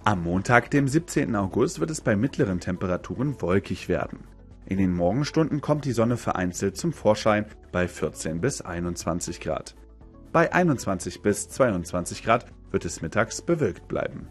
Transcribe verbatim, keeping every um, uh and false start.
Am Montag, dem siebzehnten August, wird es bei mittleren Temperaturen wolkig werden. In den Morgenstunden kommt die Sonne vereinzelt zum Vorschein bei vierzehn bis einundzwanzig Grad. Bei einundzwanzig bis zweiundzwanzig Grad wird es mittags bewölkt bleiben.